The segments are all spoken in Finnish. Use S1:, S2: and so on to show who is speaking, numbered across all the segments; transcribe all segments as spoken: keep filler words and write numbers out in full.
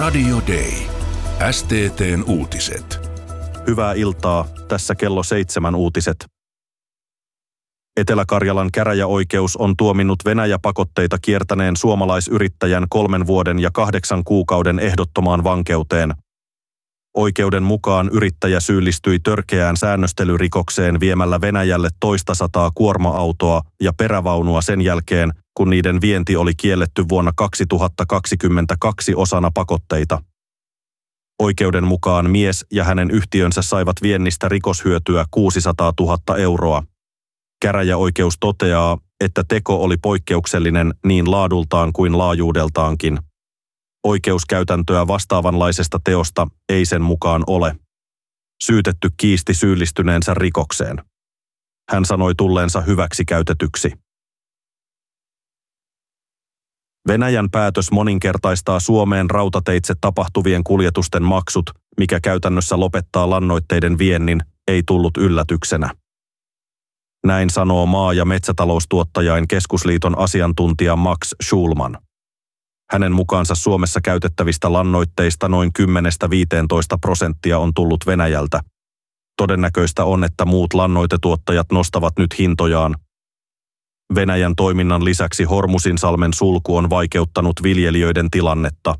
S1: Radio Day. S T T:n uutiset.
S2: Hyvää iltaa, tässä kello seitsemän uutiset. Etelä-Karjalan käräjäoikeus on tuominnut Venäjä-pakotteita kiertäneen suomalaisyrittäjän kolmen vuoden ja kahdeksan kuukauden ehdottomaan vankeuteen. Oikeuden mukaan yrittäjä syyllistyi törkeään säännöstelyrikokseen viemällä Venäjälle toista sataa kuorma-autoa ja perävaunua sen jälkeen, kun niiden vienti oli kielletty vuonna kaksituhattakaksikymmentäkaksi osana pakotteita. Oikeuden mukaan mies ja hänen yhtiönsä saivat viennistä rikoshyötyä kuusisataatuhatta euroa. Käräjäoikeus toteaa, että teko oli poikkeuksellinen niin laadultaan kuin laajuudeltaankin. Oikeuskäytäntöä vastaavanlaisesta teosta ei sen mukaan ole. Syytetty kiisti syyllistyneensä rikokseen. Hän sanoi tulleensa hyväksi käytetyksi. Venäjän päätös moninkertaistaa Suomeen rautateitse tapahtuvien kuljetusten maksut, mikä käytännössä lopettaa lannoitteiden viennin, ei tullut yllätyksenä. Näin sanoo maa- ja metsätaloustuottajain keskusliiton asiantuntija Max Schulman. Hänen mukaansa Suomessa käytettävistä lannoitteista noin kymmenestä viiteentoista prosenttia on tullut Venäjältä. Todennäköistä on, että muut lannoitetuottajat nostavat nyt hintojaan. Venäjän toiminnan lisäksi Hormusinsalmen sulku on vaikeuttanut viljelijöiden tilannetta.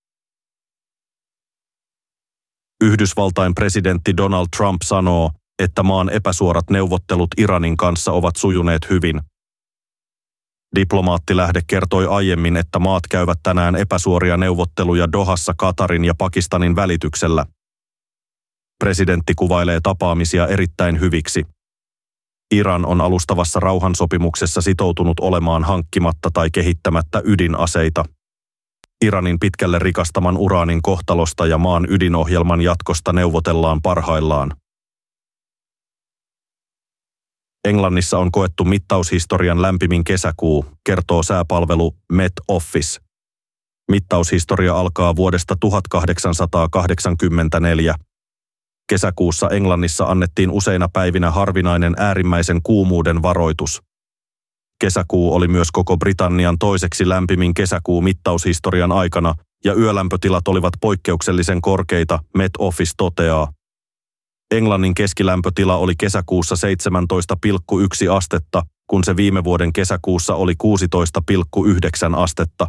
S2: Yhdysvaltain presidentti Donald Trump sanoo, että maan epäsuorat neuvottelut Iranin kanssa ovat sujuneet hyvin. Diplomaattilähde kertoi aiemmin, että maat käyvät tänään epäsuoria neuvotteluja Dohassa Katarin ja Pakistanin välityksellä. Presidentti kuvailee tapaamisia erittäin hyviksi. Iran on alustavassa rauhansopimuksessa sitoutunut olemaan hankkimatta tai kehittämättä ydinaseita. Iranin pitkälle rikastaman uraanin kohtalosta ja maan ydinohjelman jatkosta neuvotellaan parhaillaan. Englannissa on koettu mittaushistorian lämpimin kesäkuu, kertoo sääpalvelu Met Office. Mittaushistoria alkaa vuodesta tuhatkahdeksansataakahdeksankymmentäneljä. Kesäkuussa Englannissa annettiin useina päivinä harvinainen äärimmäisen kuumuuden varoitus. Kesäkuu oli myös koko Britannian toiseksi lämpimin kesäkuu mittaushistorian aikana, ja yölämpötilat olivat poikkeuksellisen korkeita, Met Office toteaa. Englannin keskilämpötila oli kesäkuussa seitsemäntoista pilkku yksi astetta, kun se viime vuoden kesäkuussa oli kuusitoista pilkku yhdeksän astetta.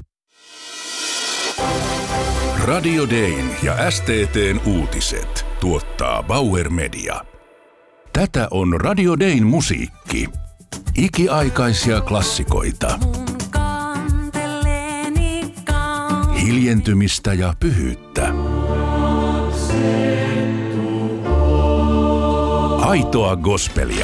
S1: Radio Dayn ja S T T:n uutiset tuottaa Bauer Media. Tätä on Radio Dayn musiikki. Ikiaikaisia klassikoita. Hiljentymistä ja pyhyyttä. Aitoa gospelia.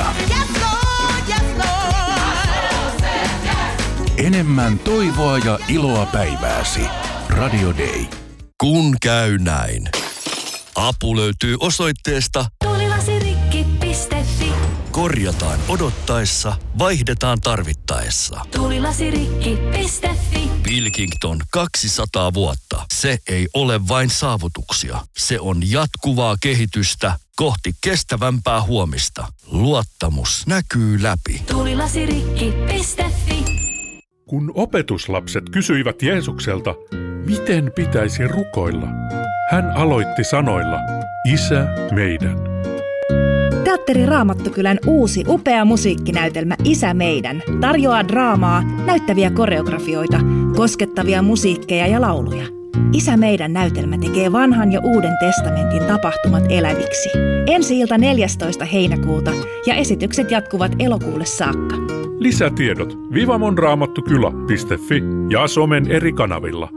S1: Enemmän toivoa ja iloa päivääsi. Radio Day.
S3: Kun käy näin. Apu löytyy osoitteesta
S4: tuulilasirikki piste fi.
S3: Korjataan odottaessa, vaihdetaan tarvittaessa.
S4: tuulilasirikki piste fi.
S3: Pilkington kaksisataa vuotta. Se ei ole vain saavutuksia. Se on jatkuvaa kehitystä kohti kestävämpää huomista. Luottamus näkyy läpi.
S4: tuulilasirikki piste fi.
S5: Kun opetuslapset kysyivät Jeesukselta, miten pitäisi rukoilla, hän aloitti sanoilla, Isä meidän.
S6: Teatteri Raamattukylän uusi upea musiikkinäytelmä Isä meidän tarjoaa draamaa, näyttäviä koreografioita, koskettavia musiikkeja ja lauluja. Isä meidän näytelmä tekee vanhan ja uuden testamentin tapahtumat eläviksi. Ensi-ilta neljästoista heinäkuuta ja esitykset jatkuvat elokuulle saakka.
S5: Lisätiedot vivamonraamattukylä piste fi ja somen eri kanavilla.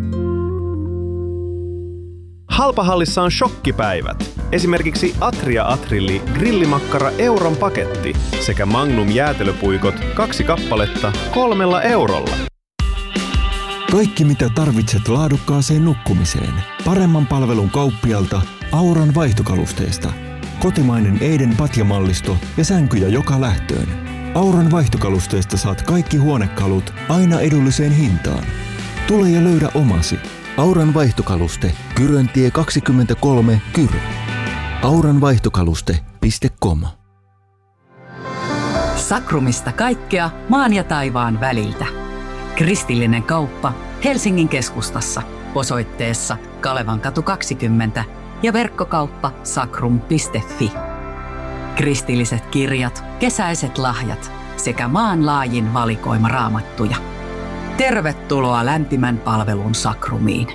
S7: Halpahallissa on shokkipäivät. Esimerkiksi Atria Atrilli grillimakkara euron paketti sekä Magnum jäätelöpuikot kaksi kappaletta kolmella eurolla.
S8: Kaikki mitä tarvitset laadukkaaseen nukkumiseen. Paremman palvelun kauppialta Auran vaihtokalusteesta. Kotimainen Eiden patjamallisto ja sänkyjä joka lähtöön. Auran vaihtokalusteesta saat kaikki huonekalut aina edulliseen hintaan. Tule ja löydä omasi. Auran vaihtokaluste, Kyröntie kaksikymmentäkolme, Kyrö. auranvaihtokaluste piste com.
S9: Sakrumista kaikkea maan ja taivaan väliltä. Kristillinen kauppa, Helsingin keskustassa osoitteessa Kalevankatu kaksikymmentä ja verkkokauppa sakrum piste fi. Kristilliset kirjat, kesäiset lahjat sekä maanlaajin valikoima raamattuja. Tervetuloa lämpimän palvelun Sakrumiin.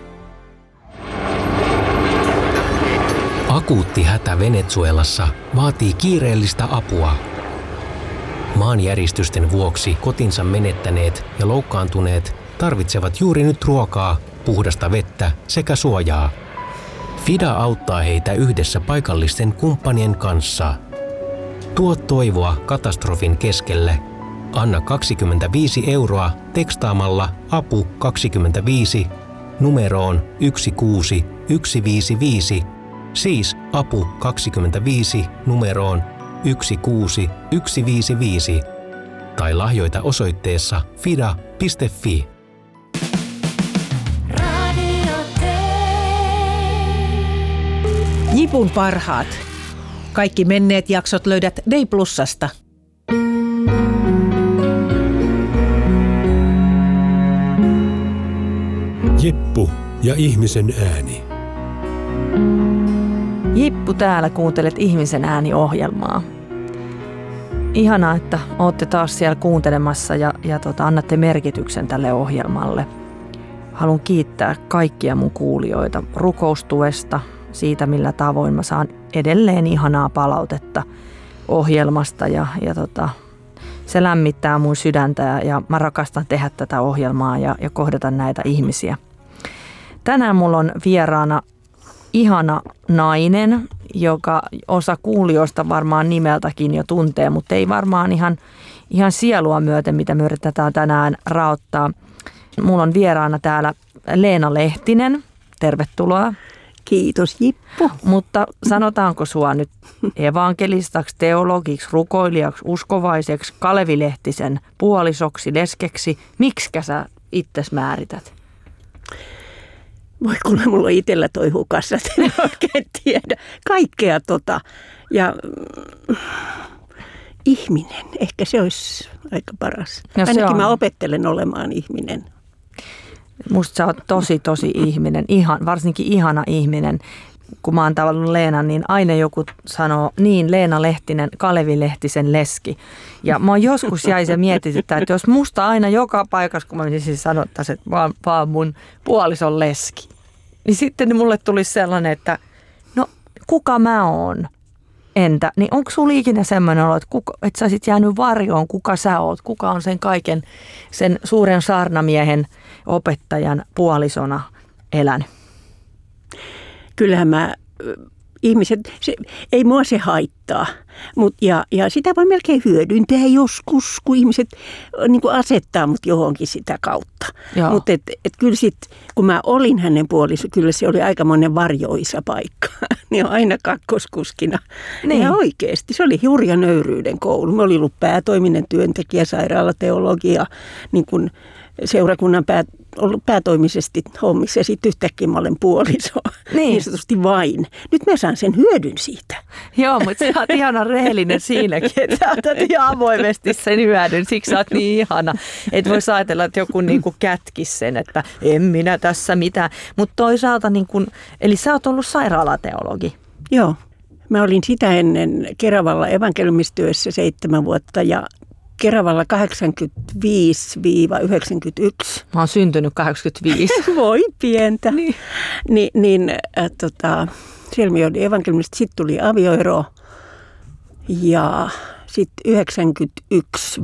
S10: Akuutti hätä Venezuelassa vaatii kiireellistä apua. Maanjäristysten vuoksi kotinsa menettäneet ja loukkaantuneet tarvitsevat juuri nyt ruokaa, puhdasta vettä sekä suojaa. FIDA auttaa heitä yhdessä paikallisten kumppanien kanssa. Tuo toivoa katastrofin keskelle. Anna kaksikymmentäviisi euroa tekstaamalla apu kaksikymmentäviisi numeroon yksi kuusi yksi viisi viisi, siis apu kaksikymmentäviisi numeroon yksi kuusi yksi viisi viisi tai lahjoita osoitteessa fida piste fi.
S11: Jipun parhaat. Kaikki menneet jaksot löydät Day Plusasta.
S12: Jippu ja ihmisen ääni.
S13: Jippu täällä, kuuntelet Ihmisen ääni-ohjelmaa. Ihanaa, että olette taas siellä kuuntelemassa ja, ja tota, annatte merkityksen tälle ohjelmalle. Haluan kiittää kaikkia mun kuulijoita rukoustuesta, siitä millä tavoin mä saan edelleen ihanaa palautetta ohjelmasta ja, ja tota, se lämmittää mun sydäntä ja, ja mä rakastan tehdä tätä ohjelmaa ja, ja kohdata näitä ihmisiä. Tänään mulla on vieraana ihana nainen, joka osa kuulijoista varmaan nimeltäkin jo tuntee, mutta ei varmaan ihan, ihan sielua myöten, mitä me yritetään tänään raottaa. Mulla on vieraana täällä Leena Lehtinen. Tervetuloa.
S14: Kiitos Jippu.
S13: Mutta sanotaanko sua nyt evankelistaksi, teologiksi, rukoilijaksi, uskovaiseksi, Kalevi Lehtisen puolisoksi, leskeksi? Miksikä sä itses määrität?
S14: Voi kuule, mulla on itsellä toi hukassa, että en oikein tiedä. Kaikkea tota. Ja mm, ihminen, ehkä se olisi aika paras. No, ainakin mä opettelen olemaan ihminen.
S13: Musta sä oot tosi, tosi ihminen, ihan, varsinkin ihana ihminen. Kun mä oon tavannut Leenan, niin aina joku sanoo, niin Leena Lehtinen, Kalevi Lehtisen leski. Ja mä oon joskus jäi se mietityttää, että jos musta aina joka paikassa, kun mä siis sanottaisin, että vaan, vaan mun puolison leski. Niin sitten mulle tuli sellainen, että no kuka mä oon? Entä? Niin onko sulla ikinä semmoinen olo, että, kuka, että sä sit jäänyt varjoon, kuka sä oot? Kuka on sen kaiken, sen suuren saarnamiehen, opettajan puolisona elänyt?
S14: Kyllähän mä, ihmiset, se, ei mua se haittaa, mut, ja, ja sitä voi melkein hyödyntää joskus, kun ihmiset niin kuin asettaa mut johonkin sitä kautta. Mutta et, et kyllä sit, kun mä olin hänen puoliso, kyllä se oli aikamoinen varjoisa paikka. Niin on aina kakkoskuskina. Niin. Ja oikeasti, se oli hurja nöyryyden koulu. Mä olin ollut päätoiminen työntekijä, sairaalateologia, niin kuin seurakunnan pää, ollut päätoimisesti hommissa ja sitten yhtäkkiä mä olen puoliso. Niin. Niin sanotusti vain. Nyt mä saan sen hyödyn siitä.
S13: Joo, mutta sä oot ihana rehellinen siinäkin, että sä otat ihan avoimesti sen hyödyn. Siksi sä oot niin ihana. Että vois ajatella, että joku niinku kätkisi sen, että en minä tässä mitään. Mutta toisaalta, niinku, eli sä oot ollut sairaalateologi.
S14: Joo. Mä olin sitä ennen Keravalla evankeliumistyössä seitsemän vuotta ja Keravalla kahdeksankymmentäviisi yhdeksänkymmentäyksi.
S13: Mä oon syntynyt kahdeksankymmentäviisi.
S14: Voi pientä. Niin, Ni, niin äh, tota, siellä me olin evankeliumista. Sitten tuli avioero ja sitten yhdeksänkymmentäyksi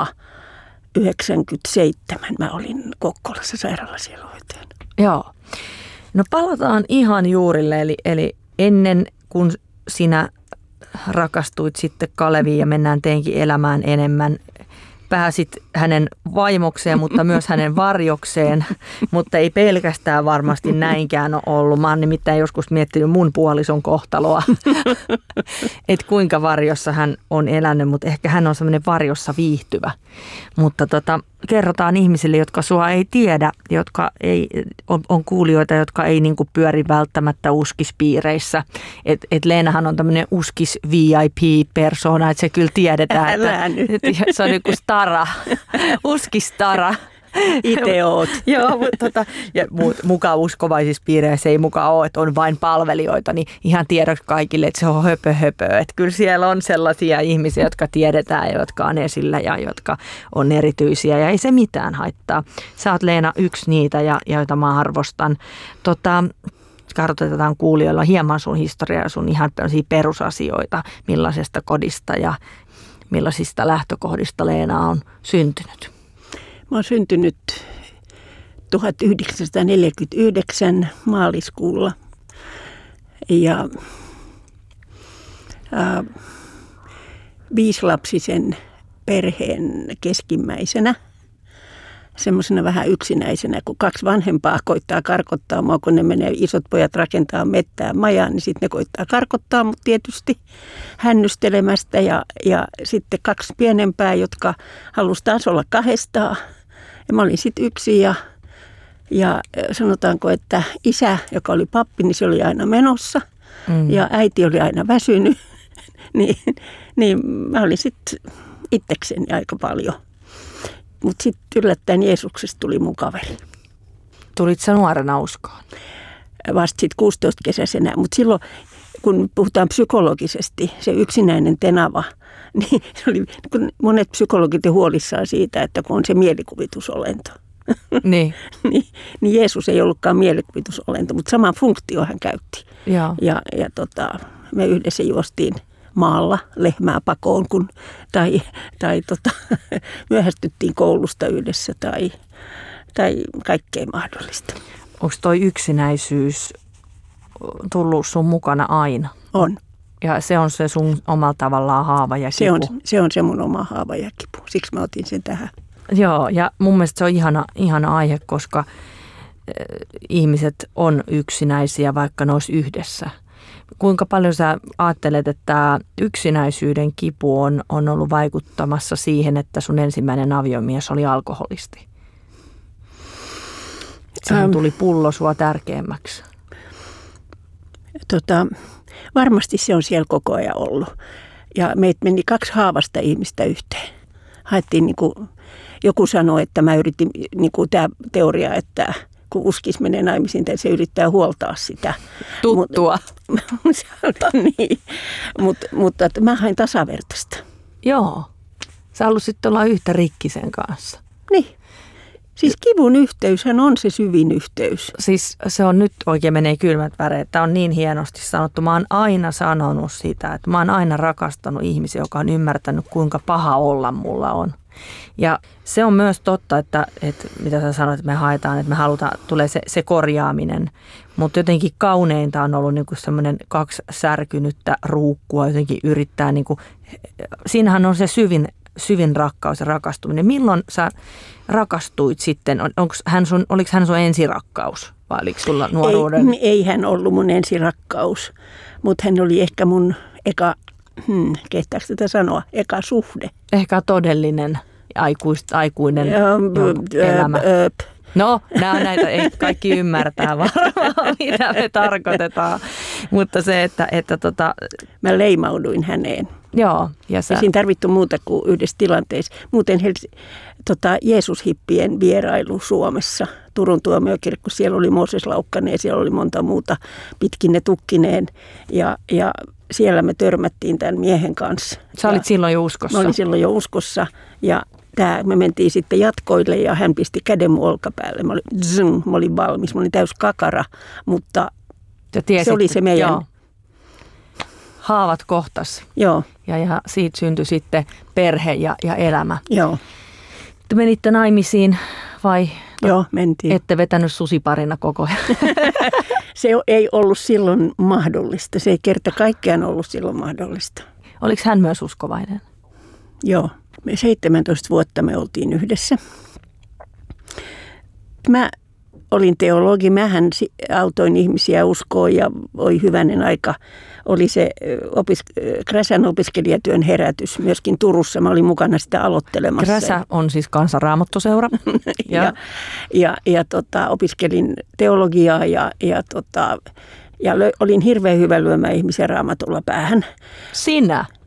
S14: yhdeksänkymmentäseitsemän mä olin Kokkolassa sairaalasielunhoitajana.
S13: Joo. No palataan ihan juurille, eli, eli ennen kuin sinä rakastuit sitten Kaleviin ja mennään teinkin elämään enemmän. Pääsit hänen vaimokseen, mutta myös hänen varjokseen, mutta ei pelkästään varmasti näinkään ole ollut. Mä oon nimittäin joskus miettinyt mun puolison kohtaloa, että kuinka varjossa hän on elänyt, mutta ehkä hän on semmoinen varjossa viihtyvä. Mutta tota, kerrotaan ihmisille, jotka sua ei tiedä, jotka ei, on, on kuulijoita, jotka ei niinku pyöri välttämättä uskispiireissä. Että et Leenahan on tämmöinen uskis V I P-persona, että se kyllä tiedetään, että, että se on joku stara, uskistara.
S14: itse oot.
S13: Joo, mutta tota, ja mukaan uskovaisissa piireissä ei mukaan ole, että on vain palvelijoita, niin ihan tiedoksi kaikille, että se on höpö höpö. Että kyllä siellä on sellaisia ihmisiä, jotka tiedetään ja jotka on esillä ja jotka on erityisiä ja ei se mitään haittaa. Sä oot, Leena, yksi niitä, ja, joita mä arvostan. Tota, kartoitetaan kuulijoilla hieman sun historiaa ja sun ihan perusasioita, millaisesta kodista ja millaisista lähtökohdista Leena on syntynyt.
S14: Mä oon syntynyt tuhatyhdeksänsataaneljäkymmentäyhdeksän maaliskuulla ja ää, viisilapsisen perheen keskimmäisenä, semmoisena vähän yksinäisenä, kun kaksi vanhempaa koittaa karkottaa mua, kun ne menee, isot pojat rakentaa mettää majaa, niin sitten ne koittaa karkottaa mut tietysti hännystelemästä ja, ja sitten kaksi pienempää, jotka halusi taas olla kahdestaan. Ja mä olin sitten yksin ja, ja sanotaanko, että isä, joka oli pappi, niin se oli aina menossa mm. ja äiti oli aina väsynyt, niin, niin mä olin sitten itsekseni aika paljon. Mutta sitten yllättäen Jeesuksesta tuli mun kaveri.
S13: Tulit sä nuorena uskoon?
S14: Vasta sitten kuusitoista-kesäisenä, mutta silloin kun puhutaan psykologisesti, se yksinäinen tenava, niin se oli, kun monet psykologit on huolissaan siitä, että kun on se mielikuvitusolento.
S13: Niin.
S14: niin, niin Jeesus ei ollutkaan mielikuvitusolento, mutta sama funktio hän käytti.
S13: Joo.
S14: Ja, ja tota, me yhdessä juostiin maalla lehmää pakoon, kun, tai, tai tota, myöhästyttiin koulusta yhdessä tai, tai kaikkea mahdollista.
S13: Onko toi yksinäisyys tullut sun mukana aina?
S14: On.
S13: Ja se on se sun omalla tavallaan haava ja kipu?
S14: Se on se, on se mun oma haava ja kipu. Siksi mä otin sen tähän.
S13: Joo, ja mun mielestä se on ihana, ihana aihe, koska ihmiset on yksinäisiä, vaikka ne olisi yhdessä. Kuinka paljon sä ajattelet, että tämä yksinäisyyden kipu on, on ollut vaikuttamassa siihen, että sun ensimmäinen aviomies oli alkoholisti? Sehän tuli pullo sua tärkeämmäksi.
S14: Tota, varmasti se on siellä koko ajan ollut. Ja meitä meni kaksi haavasta ihmistä yhteen. Haettiin, niin kuin, joku sanoi, että mä yritin, niin kuin tämä teoria, että kun uskis menee naimisiin, se yrittää huoltaa sitä.
S13: Tuttua.
S14: niin. Mut, mutta mä hain tasavertaista.
S13: Joo. Sä halusit olla yhtä rikkisen kanssa.
S14: Niin. Siis kivun yhteyshän on se syvin yhteys.
S13: Siis se on nyt oikein menee kylmät väreet. Tämä on niin hienosti sanottu. Mä oon aina sanonut sitä, että mä oon aina rakastanut ihmisiä, joka on ymmärtänyt, kuinka paha olla mulla on. Ja se on myös totta, että, että mitä sä sanoit, että me haetaan, että me halutaan, tulee se, se korjaaminen. Mutta jotenkin kauneinta on ollut niinku semmoinen kaksi särkynyttä ruukkua, jotenkin yrittää, niinku, siinähän on se syvin, syvin rakkaus ja rakastuminen. Milloin sä rakastuit sitten? Onko hän sun, oliko hän sun ensirakkaus vai oliko sulla nuoruuden?
S14: Ei, ei hän ollut mun ensirakkaus, mutta hän oli ehkä mun eka, hmm, kehtaako tätä sanoa, eka suhde.
S13: Ehkä todellinen aikuis, aikuinen elämä. No, nämä on näitä, ei kaikki ymmärtää varmaan, mitä me tarkoitetaan, mutta se, että... että tota,
S14: mä leimauduin häneen.
S13: Joo. Ja sä...
S14: Ei siinä tarvittu muuta kuin yhdessä tilanteessa. Muuten Hels- tota, Jeesushippien vierailu Suomessa, Turun tuomiokirkko, siellä oli Mooses Laukkanen ja siellä oli monta muuta pitkinne tukkineen ja, ja siellä me törmättiin tämän miehen kanssa.
S13: Sä olit
S14: ja
S13: silloin jo uskossa?
S14: Mä olin silloin jo uskossa ja tää, me mentiin sitten jatkoille ja hän pisti käden mun olkapäälle. Mä olin, zing, mä olin valmis, mä olin täys kakara, mutta tiesit, se oli se meidän...
S13: Joo. Haavat kohtas.
S14: Joo.
S13: Ja, ja siitä syntyi sitten perhe ja, ja elämä.
S14: Joo.
S13: Te menitte naimisiin vai?
S14: Joo, mentiin.
S13: Ette vetänyt susiparina koko ajan?
S14: Se ei ollut silloin mahdollista. Se ei kerta kaikkiaan ollut silloin mahdollista.
S13: Oliko hän myös uskovainen?
S14: Joo. Me seitsemäntoista vuotta me oltiin yhdessä. Mä olin teologi. Mähän autoin ihmisiä uskoon ja oli hyvänen aika. Oli se opis- Kräsän opiskelijatyön herätys myöskin Turussa. Mä olin mukana sitä aloittelemassa.
S13: Kräsä on siis Kansanraamattoseura.
S14: ja ja, ja, ja tota, opiskelin teologiaa ja, ja, tota, ja lö, olin hirveän hyvä lyömään ihmisiä raamatulla päähän.
S13: Sinä?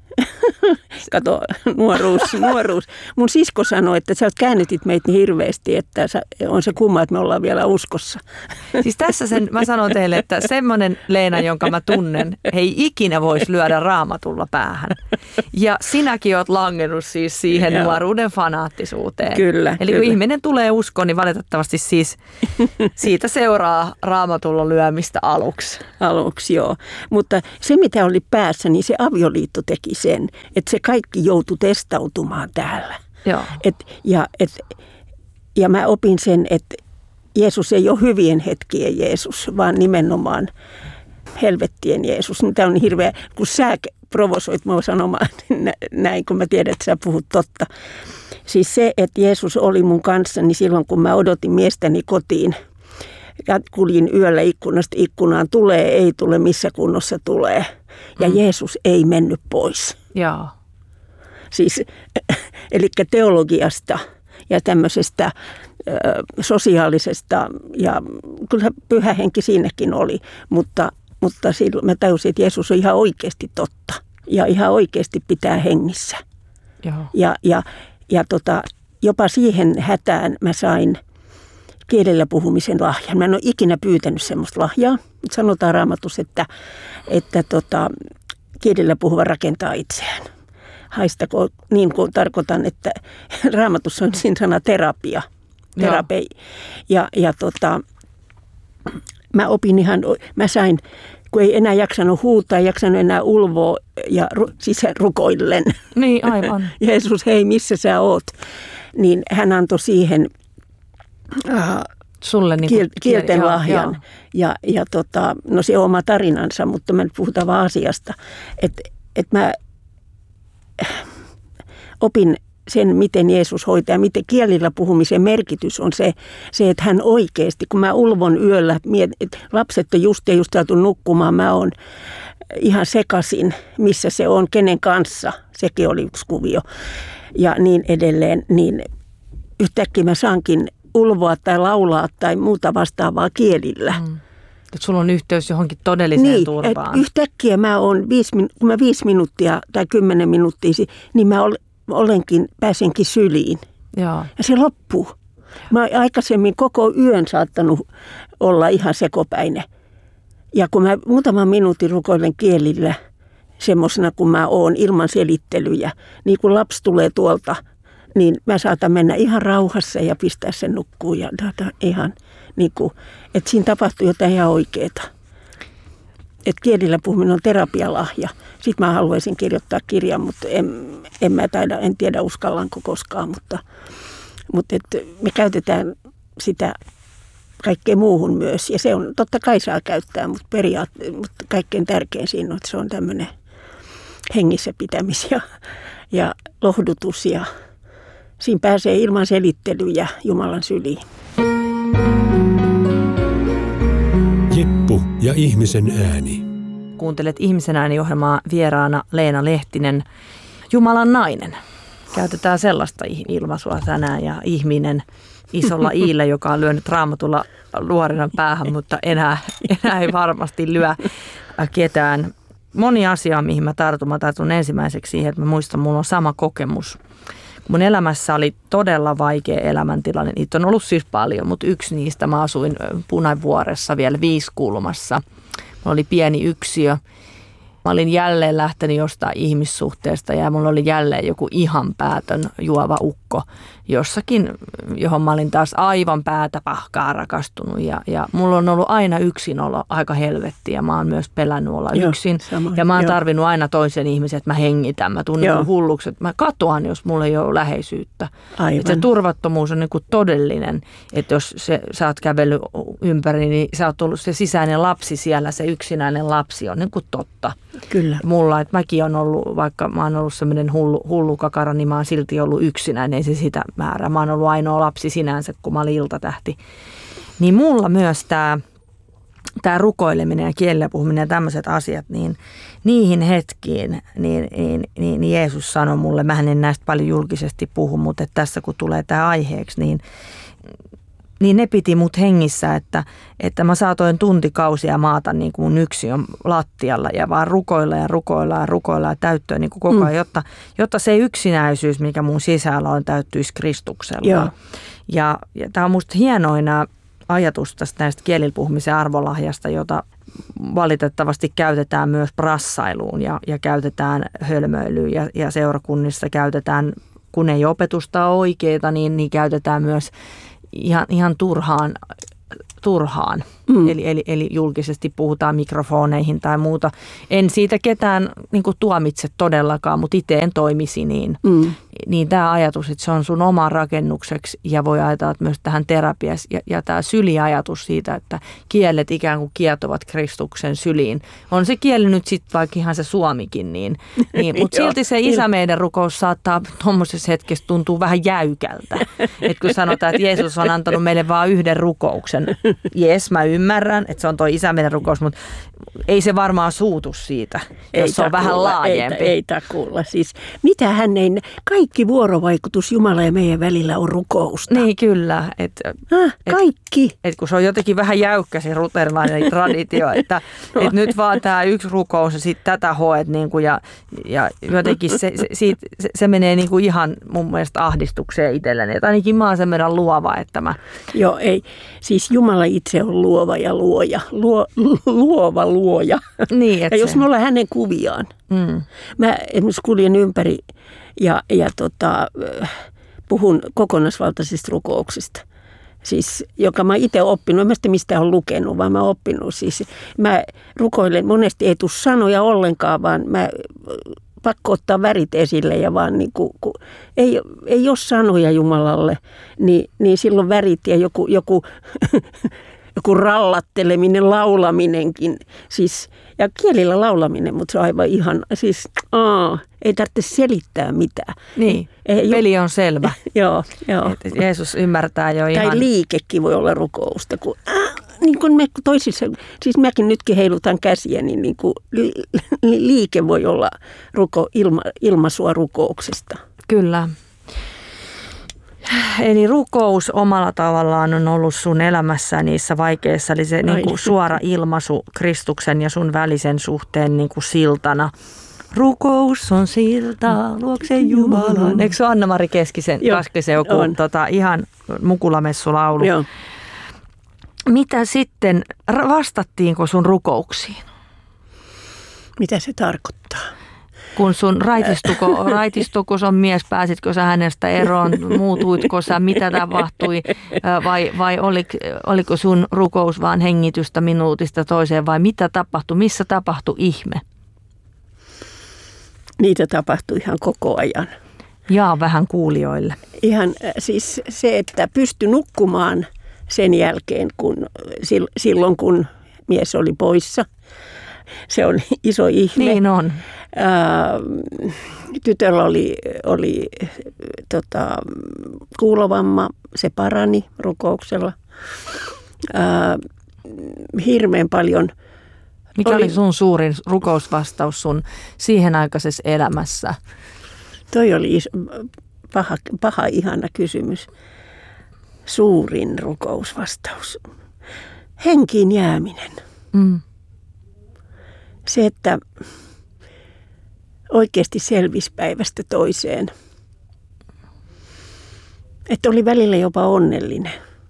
S14: Kato, nuoruus, nuoruus. Mun sisko sanoi, että sä käännytit meitä niin hirveästi, että on se kumma, että me ollaan vielä uskossa.
S13: Siis tässä sen, mä sanon teille, että semmoinen Leena, jonka mä tunnen, ei ikinä voisi lyödä Raamatulla päähän. Ja sinäkin oot langennut siis siihen Joo. nuoruuden fanaattisuuteen.
S14: Kyllä.
S13: Eli
S14: kyllä.
S13: kun ihminen tulee uskoon, niin valitettavasti siis siitä seuraa Raamatulla lyömistä aluksi.
S14: Aluksi, joo. Mutta se, mitä oli päässä, niin se avioliitto teki sen, että se kaikki joutui testautumaan täällä.
S13: Joo. Et,
S14: ja, et, ja mä opin sen, että Jeesus ei ole hyvien hetkien Jeesus, vaan nimenomaan helvettien Jeesus. Tämä on hirveä, kun sä provosoit mua sanomaan näin, kun mä tiedän, että sä puhut totta. Siis se, että Jeesus oli mun kanssani silloin, kun mä odotin miestäni kotiin. Ja kuljin yöllä ikkunasta ikkunaan, tulee, ei tule, missä kunnossa tulee. Ja mm. Jeesus ei mennyt pois.
S13: Joo.
S14: Siis, eli teologiasta ja tämmöisestä ö, sosiaalisesta, ja kyllä pyhä henki siinäkin oli, mutta, mutta silloin mä tajusin, että Jeesus on ihan oikeasti totta ja ihan oikeasti pitää hengissä.
S13: Joo.
S14: Ja, ja, ja tota, jopa siihen hätään mä sain kielellä puhumisen lahjan. Mä en ole ikinä pyytänyt semmoista lahjaa, mutta sanotaan Raamatussa, että, että tota, kielellä puhuva rakentaa itseään. Haistako, niin kuin tarkoitan, että Raamatussa on siinä sana terapia. Terapei. Ja, ja tota, mä opin ihan, mä sain, kun ei enää jaksanut huutaa, ei jaksanut enää ulvoa ja ru, siis rukoillen.
S13: Niin, aivan.
S14: Jeesus, hei, missä sä oot? Niin hän antoi siihen äh,
S13: Sulle niin
S14: kiel, kielten
S13: joo,
S14: lahjan.
S13: joo.
S14: Ja, ja tota, no se on oma tarinansa, mutta me nyt puhutaan vaan asiasta. Että et mä opin sen, miten Jeesus hoitaa, miten kielillä puhumisen merkitys on se, se että hän oikeasti, kun mä ulvon yöllä, että lapset on just ja just saatu nukkumaan, mä oon ihan sekaisin, missä se on, kenen kanssa, sekin oli yksi kuvio ja niin edelleen, niin yhtäkkiä mä saankin ulvoa tai laulaa tai muuta vastaavaa kielillä. Mm.
S13: Että sulla on yhteys johonkin todelliseen
S14: niin,
S13: turvaan.
S14: Yhtäkkiä mä oon viisi, kun mä viisi minuuttia tai kymmenen minuuttia, niin mä olenkin, pääsenkin syliin.
S13: Joo.
S14: Ja se loppuu. Mä oon aikaisemmin koko yön saattanut olla ihan sekopäinen. Ja kun mä muutaman minuutin rukoilen kielillä semmoisena kuin mä oon ilman selittelyjä, niin kun lapsi tulee tuolta, niin mä saatan mennä ihan rauhassa ja pistää sen nukkuun ja data, ihan niin kuin, että siinä tapahtuu jotain ihan oikeaa. Että kielillä puhuminen on terapialahja. Sitten mä haluaisin kirjoittaa kirjan, mutta en, en mä taida, en tiedä uskallanko koskaan, mutta, mutta et me käytetään sitä kaikkeen muuhun myös. Ja se on, totta kai saa käyttää, mutta, periaate, mutta kaikkein tärkein siinä on, että se on tämmöinen hengissä pitämis ja, ja lohdutus ja siinä pääsee ilman selittelyjä Jumalan syliin.
S12: Jeppu ja ihmisen ääni.
S13: Kuuntelet Ihmisen ääni-ohjelmaa, vieraana Leena Lehtinen, Jumalan nainen. Käytetään sellaista ilmaisua tänään ja ihminen isolla iillä, joka on lyönyt Raamatulla luorinan päähän, mutta enää, enää ei varmasti lyö ketään. Moni asia, mihin mä tartun. Mä tartun ensimmäiseksi siihen, että mä muistan, mulla on sama kokemus. Mun elämässä oli todella vaikea elämäntilanne. Niitä on ollut siis paljon, mutta yksi niistä mä asuin Punavuoressa vielä Viiskulmassa. Mulla oli pieni yksiö. Mä olin jälleen lähtenyt jostain ihmissuhteesta ja mulla oli jälleen joku ihan päätön juova ukko jossakin, johon mä olin taas aivan päätä pahkaa rakastunut. Ja, ja mulla on ollut aina yksinolo aika helvettiä. Mä oon myös pelännyt olla Joo, yksin. Samoin. Ja mä oon Joo. tarvinnut aina toisen ihmisen, että mä hengitän. Mä tunnen hulluksi, että mä katoan, jos mulla ei ole läheisyyttä. Että se turvattomuus on niin kuin todellinen. Että jos se, sä oot kävellyt ympäri, niin sä oot ollut se sisäinen lapsi siellä, se yksinäinen lapsi on niin kuin totta.
S14: Kyllä.
S13: Mulla, että mäkin on ollut, vaikka mä oon ollut semmoinen hullu, hullu kakara, niin mä oon silti ollut yksinäinen, ei se sitä määrä. Mä oon ollut ainoa lapsi sinänsä, kun mä olin iltatähti. Niin mulla myös tää, tää rukoileminen ja kielellä puhuminen ja tämmöiset asiat, niin niihin hetkiin, niin, niin, niin, niin Jeesus sanoi mulle, mä en näistä paljon julkisesti puhu, mutta että tässä kun tulee tää aiheeksi, niin niin ne piti mut hengissä, että, että mä saatoin tuntikausia maata niin kuin mun yksiön lattialla ja vaan rukoilla ja rukoilla ja rukoilla ja täyttöä niin kuin koko ajan, mm. jotta, jotta se yksinäisyys, mikä mun sisällä on, täyttyisi Kristuksella. Joo. Ja, ja tämä on musta hienoina ajatus tästä näistä kielillä puhumisen arvolahjasta, jota valitettavasti käytetään myös brassailuun ja, ja käytetään hölmöilyyn ja, ja seurakunnissa käytetään, kun ei opetusta ole oikeaa, niin, niin käytetään myös ihan, ihan turhaan, turhaan. Mm. Eli, eli, eli julkisesti puhutaan mikrofoneihin tai muuta. En siitä ketään niin kuin tuomitse todellakaan, mutta itse en toimisi niin. Mm. Niin tämä ajatus, että se on sun oma rakennukseksi ja voi ajatella myös tähän terapiassa. Ja, ja tämä syliajatus siitä, että kielet ikään kuin kietovat Kristuksen syliin. On se kieli nyt sitten vaikka ihan se suomikin, niin, niin, mutta silti se Isä meidän rukous saattaa tuommoisessa hetkessä tuntua vähän jäykältä. Että kun sanotaan, että Jeesus on antanut meille vain yhden rukouksen. Jes, mä ymmärrän, että se on tuo Isä meidän rukous, mutta ei se varmaan suutu siitä, ei jos se on vähän laajempi.
S14: Ei, ei takuulla. Siis mitä hän ei, kaikki vuorovaikutus Jumala ja meidän välillä on rukousta.
S13: Niin kyllä. Et,
S14: ah, kaikki.
S13: Et, et kun se on jotenkin vähän jäykkä se luterilainen traditio, että no. et nyt vaan tämä yksi rukous ja sitten tätä hoet niinku ja, ja jotenkin se, se, siitä, se, se menee niinku ihan mun mielestä ahdistukseen itselleni. Et ainakin mä oon sen meidän luova, että mä...
S14: Joo, ei. Siis Jumala itse on luova ja luoja. Luo, luova luoja.
S13: Niin,
S14: ja jos me ollaan hänen kuviaan. Mm. Mä esimerkiksi kuljen ympäri ja, ja tota, puhun kokonaisvaltaisista rukouksista. Siis, joka mä itse oppinut, en mä sitä mistään ole lukenut, vaan mä oon oppinut. Siis, mä rukoilen, monesti ei tule sanoja ollenkaan, vaan mä pakko ottaa värit esille ja vaan niin kuin, kun ei, ei ole sanoja Jumalalle, niin, niin silloin värit ja joku, joku, joku rallatteleminen, laulaminenkin. Siis, ja kielillä laulaminen, mutta se on aivan ihan, siis aa, ei tarvitse selittää mitään.
S13: Niin, ei, peli on selvä.
S14: Joo, joo.
S13: Et Jeesus ymmärtää jo ihan.
S14: Tai liikekin voi olla rukousta, kun äh, niin kuin me toisissa, siis mäkin nytkin heilutan käsiä, niin, niin kuin liike voi olla ruko, ilma, ilmaisua rukouksesta.
S13: Kyllä. Eli rukous omalla tavallaan on ollut sun elämässä niissä vaikeissa, eli se niin kuin suora ilmaisu Kristuksen ja sun välisen suhteen niin kuin siltana. Rukous on silta luokse Jumalan. Eikö se ole Anna-Mari Keskisen, Kaskisen joku tota, ihan mukulamessulaulu? Joo. Mitä sitten, vastattiinko sun rukouksiin?
S14: Mitä se tarkoittaa?
S13: Kun sun raitistuko, raitistuko sun mies, pääsitkö sä hänestä eroon, muutuitko sä, mitä tapahtui vai, vai oliko, oliko sun rukous vaan hengitystä minuutista toiseen vai mitä tapahtui, missä tapahtui ihme?
S14: Niitä tapahtui ihan koko ajan.
S13: Jaa vähän kuulijoille.
S14: Ihan siis se, että pystyi nukkumaan sen jälkeen, kun, silloin kun mies oli poissa. Se on iso ihme.
S13: Niin on.
S14: Ää, tytöllä oli, oli tota, kuulovamma, se parani rukouksella. Ää, hirveän paljon.
S13: Mikä oli, oli sun suurin rukousvastaus sun siihen aikaisessa elämässä?
S14: Toi oli iso, paha, paha, ihana kysymys. Suurin rukousvastaus. Henkiin jääminen. Mm. Se, että oikeasti selvisi päivästä toiseen. Että oli välillä jopa onnellinen.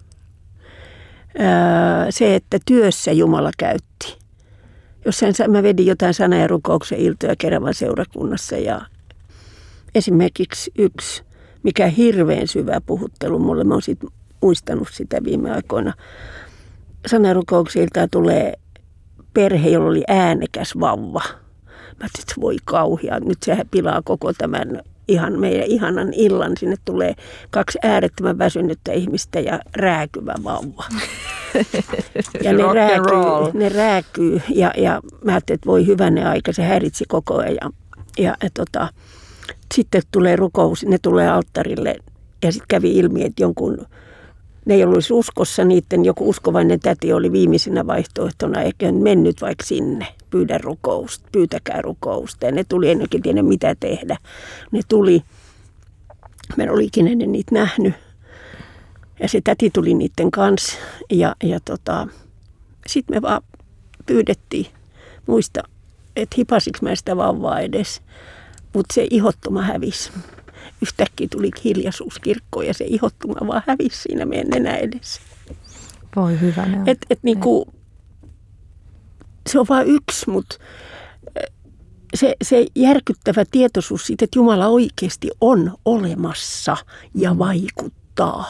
S14: Se, että työssä Jumala käytti. Jossain mä vedin jotain sana- ja rukouksen iltoja Keravan seurakunnassa ja esimerkiksi yksi, mikä hirveän syvä puhuttelu mulle, mä oon sit muistanut sitä viime aikoina. Sana- ja rukouksen iltaa tulee perhe, jolla oli äänekäs vauva. Mä ajattelin, että voi kauhea, nyt sehän pilaa koko tämän ihan meidän ihanan illan. Sinne tulee kaksi äärettömän väsynyttä ihmistä ja rääkyvä vauva. Ja ne rääkyy, ne rääkyy ja, ja mä ajattelin, että voi hyvänen aika, se häiritsi koko ajan. Ja, ja, ja tota, sitten tulee rukous, ne tulee alttarille ja sitten kävi ilmi, että jonkun, ne ei ollut uskossa, niiden joku uskovainen täti oli viimeisenä vaihtoehtona, eikä mennyt vaikka sinne, pyydä rukousta, pyytäkää rukousta. Ja ne tuli, en oikein tiedä mitä tehdä. Ne tuli, mä en ole ikinä niitä nähnyt. Ja se täti tuli niiden kanssa ja, ja tota, sitten me vaan pyydettiin, muista, että hipasiks mä sitä vauvaa edes, mutta se ihottuma hävisi. Yhtäkkiä tuli hiljaisuus kirkkoon ja se ihottuma vaan hävisi siinä meidän nenä edessä.
S13: Voi hyvänä.
S14: Et, et niinku, se on vain yksi, mutta se, se järkyttävä tietoisuus siitä, että Jumala oikeasti on olemassa ja vaikuttaa.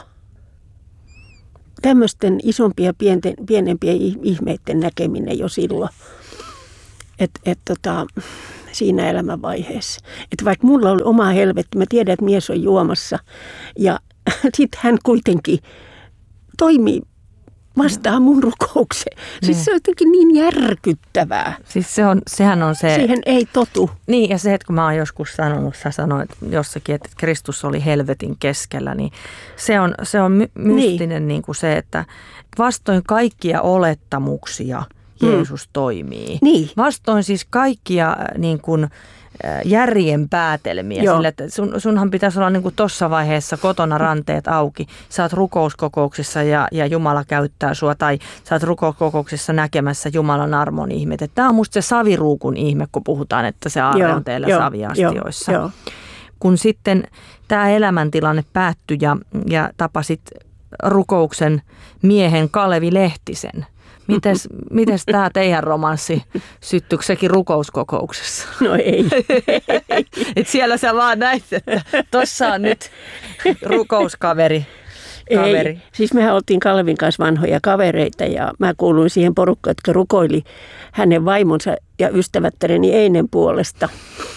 S14: Tämmöisten isompia pienten, pienempiä ihmeiden näkeminen jo silloin, että et tota, siinä elämänvaiheessa. Että vaikka mulla oli oma helvetti, mä tiedän, että mies on juomassa ja sitten hän kuitenkin toimii vastaan mun rukoukseen. Siis se on jotenkin niin järkyttävää.
S13: Siis se on, sehän on se...
S14: Siihen ei totu.
S13: Niin, ja se, että kun mä oon joskus sanonut, sä sanoit jossakin, että Kristus oli helvetin keskellä, niin se on, se on my- mystinen niin. Niin kuin se, että vastoin kaikkia olettamuksia Jeesus mm. toimii.
S14: Niin.
S13: Vastoin siis kaikkia niin kuin järjen päätelmiä. Sille, että sun, sunhan pitäisi olla niin kuin tuossa vaiheessa kotona ranteet auki. Sä oot rukouskokouksessa ja, ja Jumala käyttää sua, tai sä oot rukouskokouksessa näkemässä Jumalan armon ihmettä. Tämä on musta se saviruukun ihme, kun puhutaan, että se aarre on teillä jo, saviastioissa. Jo, jo. Kun sitten tämä elämäntilanne päättyi ja, ja tapasit rukouksen miehen Kalevi Lehtisen. Mites, mites tämä teidän romanssi syttyykö sekin rukouskokouksessa?
S14: No ei.
S13: Et siellä sä vaan näit, että tossa on nyt rukouskaveri. Kaveri.
S14: Ei. Siis mehän oltiin Kalevin kanssa vanhoja kavereita ja mä kuuluin siihen porukkaan, jotka rukoili hänen vaimonsa ja ystävättäreni Einen puolesta.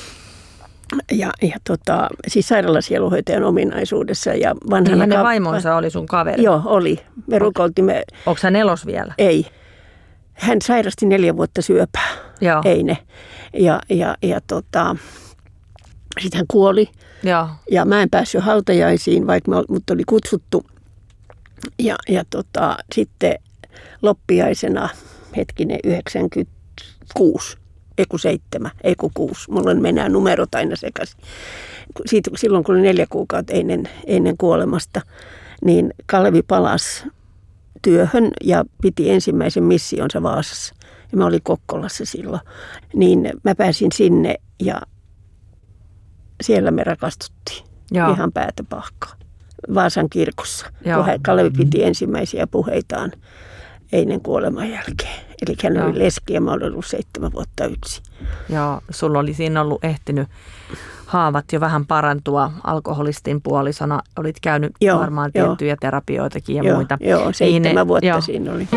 S14: Ja, ja tota, siis sairaalasieluhoitajan ominaisuudessa. Ja vanhana
S13: niin hänen vaimonsa oli sun kaveri?
S14: Joo, oli. Me rukoiltimme.
S13: Onko hän elos vielä?
S14: Ei. Hän sairasti neljä vuotta syöpää.
S13: Joo.
S14: Eine. Ja, ja, ja tota, sitten hän kuoli.
S13: Joo.
S14: Ja mä en päässyt hautajaisiin, vaikka mut oli kutsuttu. Ja, ja tota, sitten loppiaisena, hetkinen, yhdeksänkymmentäkuusi. Ei kun seitsemän, ei kun kuusi. Mulla on mennään numerot aina sekaisin. Siitä, silloin kun oli neljä kuukautta ennen, ennen kuolemasta, niin Kalevi palasi työhön ja piti ensimmäisen missionsa Vaasassa. Ja mä olin Kokkolassa silloin. Niin mä pääsin sinne ja siellä me rakastuttiin. Joo. Ihan päätä pahkaa. Vaasan kirkossa, Joo. kun Kalevi piti ensimmäisiä puheitaan Einen kuoleman jälkeen. Eli hän Joo. oli leski ja mä olin ollut seitsemän vuotta yksin.
S13: Joo, sulla oli siinä ollut ehtinyt haavat jo vähän parantua alkoholistin puolisona. Olit käynyt Joo, varmaan jo. tiettyjä terapioitakin ja
S14: Joo,
S13: muita.
S14: Joo, seitsemän ne, vuotta jo. siinä oli.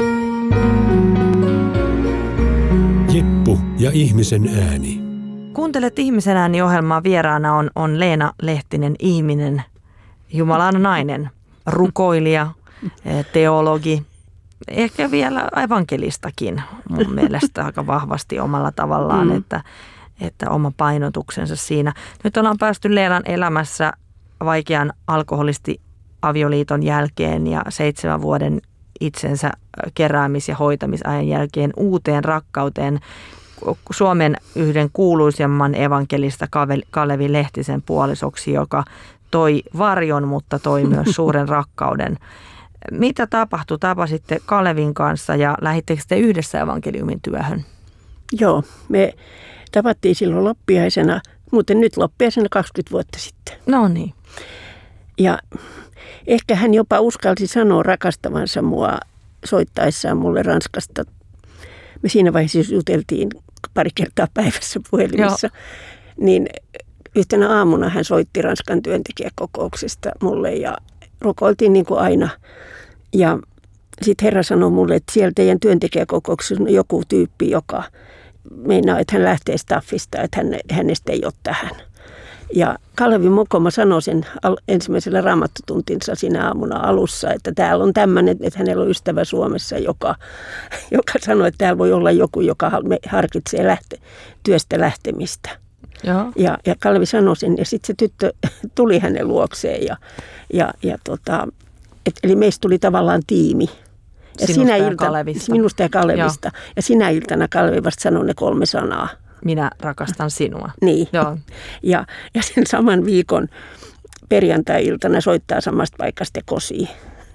S12: Jeppu ja ihmisen ääni.
S13: Kuuntelet Ihmisen ääni -ohjelmaa. Vieraana on, on Leena Lehtinen, ihminen, Jumalan nainen, rukoilija, teologi. Ehkä vielä evankelistakin mun mielestä aika vahvasti omalla tavallaan, mm. että, että oma painotuksensa siinä. Nyt ollaan päästy Leenan elämässä vaikean alkoholisti-avioliiton jälkeen ja seitsemän vuoden itsensä keräämis- ja hoitamisajan jälkeen uuteen rakkauteen Suomen yhden kuuluisemman evankelista Kalevi Lehtisen puolisoksi, joka toi varjon, mutta toi myös suuren rakkauden. Mitä tapahtui? Tapasitte Kalevin kanssa ja lähdittekö te yhdessä evankeliumin työhön?
S14: Joo, me tavattiin silloin loppiaisena, muuten nyt loppiaisena kaksikymmentä vuotta sitten.
S13: No niin.
S14: Ja ehkä hän jopa uskalsi sanoa rakastavansa mua soittaessaan mulle Ranskasta. Me siinä vaiheessa juteltiin pari kertaa päivässä puhelimessa. Joo. Niin yhtenä aamuna hän soitti Ranskan työntekijäkokouksesta mulle ja rukoiltiin niin kuin aina. Ja sitten Herra sanoi mulle, että siellä teidän työntekijäkokouksessa on joku tyyppi, joka meinaa, että hän lähtee staffista, että hän, hänestä ei ole tähän. Ja Kalevi Mokoma sanoi sen ensimmäisellä raamattotuntinsa siinä aamuna alussa, että täällä on tämmöinen, että hänellä on ystävä Suomessa, joka, joka sanoi, että täällä voi olla joku, joka harkitsee lähte, työstä lähtemistä.
S13: Joo.
S14: Ja, ja Kalevi sanoi sen ja sitten se tyttö tuli hänen luokseen ja, ja, ja tota, et, eli meistä tuli tavallaan tiimi.
S13: Ja Sinusta sinä ja ilta, Kalevista.
S14: Minusta ja Kalevista. Joo. Ja sinä iltana Kalevi vasta sanoi ne kolme sanaa.
S13: Minä rakastan sinua.
S14: Niin.
S13: Joo.
S14: Ja, ja sen saman viikon perjantai-iltana soittaa samasta paikasta kotiin.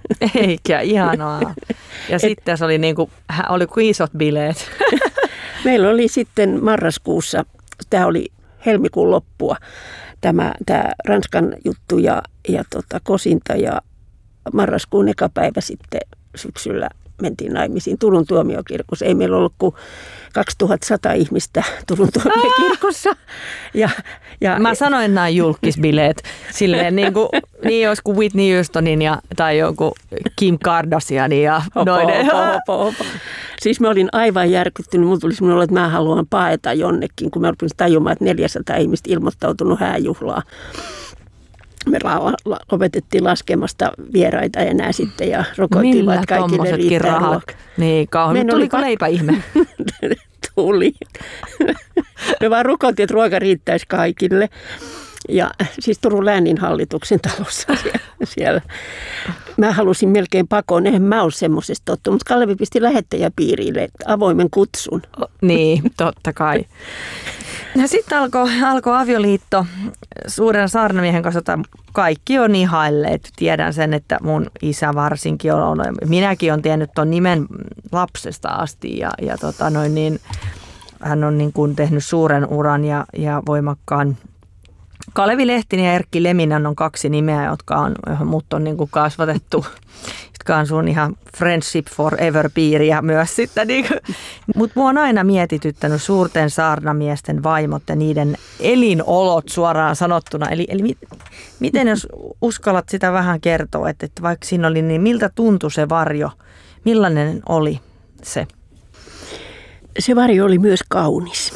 S13: Eikä, ihanaa. Ja Et, sitten se oli, niin kuin, oli kuin isot bileet.
S14: Meillä oli sitten marraskuussa, tämä oli helmikuun loppua, tämä, tämä Ranskan juttu ja, ja tota, kosinta ja marraskuun eka päivä sitten syksyllä mentiin naimisiin Turun tuomiokirkossa. Ei meillä ollut kuin kaksituhattasata ihmistä Turun tuomiokirkossa. Ja, ja,
S13: Mä sanoin näin julkisbileet. Silleen niin kuin, niin olisi kuin Whitney Houstonin ja, tai joku Kim Kardashianin ja
S14: hopo,
S13: noiden.
S14: Hopo, hopo, hopo. Siis mä olin aivan järkyttynyt. Mulla tuli semmoinen olo, että mä haluan paeta jonnekin, kun mä olin tajumaan, että neljäsataa ihmistä ilmoittautunut hääjuhlaa. Me lopetettiin laskemasta vieraita enää sitten ja rokoiltiin vaikka kaikille riittää ruokaa.
S13: Niin, kauhean. Tuliko pa- leipäihme?
S14: Tuli. Me vaan rukoiltiin, että ruoka riittäisi kaikille. Ja siis Turun lääninhallituksen talossa siellä. Mä halusin melkein pakoon, eihän mä ole semmoisesta tottu, mutta Kalevi pisti lähettäjäpiirille avoimen kutsun.
S13: Niin, totta kai. Ja sitten alkoi alko avioliitto suuren saarnamiehen kanssa, jota kaikki on ihailleet. Tiedän sen, että mun isä varsinkin on, minäkin olen tiennyt tuon nimen lapsesta asti ja, ja tota noin niin, hän on niin kuin tehnyt suuren uran ja, ja voimakkaan. Kalevi Lehtinen ja Erkki Leminen on kaksi nimeä, jotka on, johon mut on niin kuin kasvatettu, jotka on sun ihan friendship forever -piiriä myös sitten. Niin mutta mua on aina mietityttänyt suurten saarnamiesten vaimot ja niiden elinolot suoraan sanottuna. Eli, eli mit, miten jos uskallat sitä vähän kertoa, että, että vaikka siinä oli, niin miltä tuntui se varjo? Millainen oli se?
S14: Se varjo oli myös kaunis.